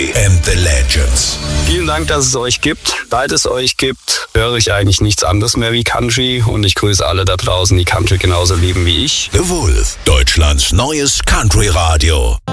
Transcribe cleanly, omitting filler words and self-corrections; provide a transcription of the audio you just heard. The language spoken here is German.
and the Legends. Vielen Dank, dass es euch gibt. Seit es euch gibt, höre ich eigentlich nichts anderes mehr wie Country und ich grüße alle da draußen, die Country genauso lieben wie ich. The Wolf, Deutschlands neues Country-Radio.